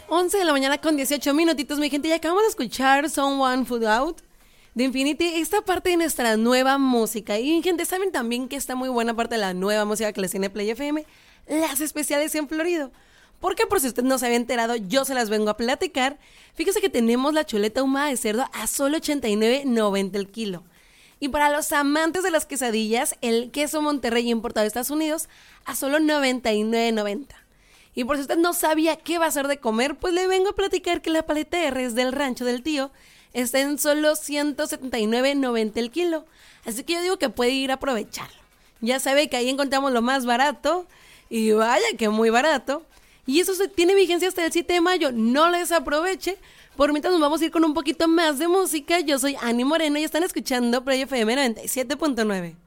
11 de la mañana con 18 minutitos, mi gente, y acabamos de escuchar Someone Put Out de Infinity, esta parte de nuestra nueva música. Y gente, saben también que está muy buena parte de la nueva música que les tiene Play FM, las especiales en Florido. Porque por si usted no se había enterado, yo se las vengo a platicar. Fíjese que tenemos la chuleta ahumada de cerdo a solo 89.90 el kilo. Y para los amantes de las quesadillas, el queso Monterrey importado de Estados Unidos a solo 99.90. Y por si usted no sabía qué va a hacer de comer, pues le vengo a platicar que la paleta de res del rancho del tío está en solo 179.90 el kilo. Así que yo digo que puede ir a aprovecharlo. Ya sabe que ahí encontramos lo más barato, y vaya que muy barato. Y eso tiene vigencia hasta el 7 de mayo, no lo desaproveche. Por mientras nos vamos a ir con un poquito más de música. Yo soy Ani Moreno y están escuchando Play FM 97.9.